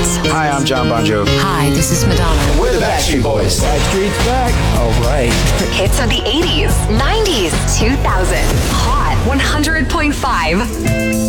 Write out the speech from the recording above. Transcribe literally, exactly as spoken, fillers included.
Hi, I'm John Bon Jovi. Hi, this is Madonna. We're the Backstreet Boys. Backstreet's back. All right. Hits of the eighties, nineties, two thousand. Hot one hundred point five.